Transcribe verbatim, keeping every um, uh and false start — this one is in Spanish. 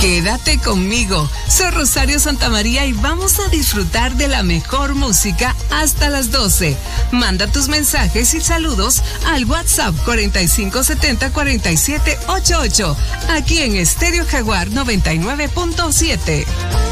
Quédate conmigo. Soy Rosario Santamaría y vamos a disfrutar de la mejor música hasta las doce. Manda tus mensajes y saludos al WhatsApp cuarenta y cinco setenta cuarenta y siete ochenta y ocho, aquí en Estéreo Jaguar noventa y nueve punto siete.